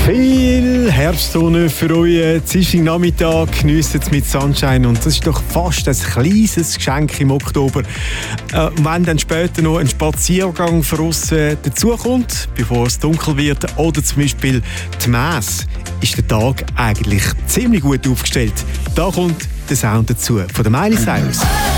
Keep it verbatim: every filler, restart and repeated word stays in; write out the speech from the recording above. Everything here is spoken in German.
Viel Herbstsonne für euch. Dienstagnachmittag geniessen es mit Sunshine und das ist doch fast ein kleines Geschenk im Oktober. Äh, wenn dann später noch ein Spaziergang von aussen dazukommt, bevor es dunkel wird, oder zum Beispiel die Messe, ist der Tag eigentlich ziemlich gut aufgestellt. Da kommt der Sound dazu von der Miley Cyrus.